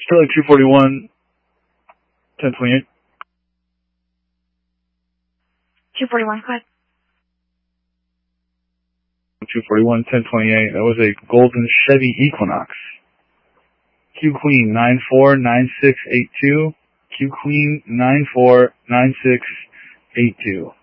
Sterling 241, 1028. 241, go ahead. 241, 1028. That was a golden Chevy Equinox. Q Queen 949682. Q Queen 949682.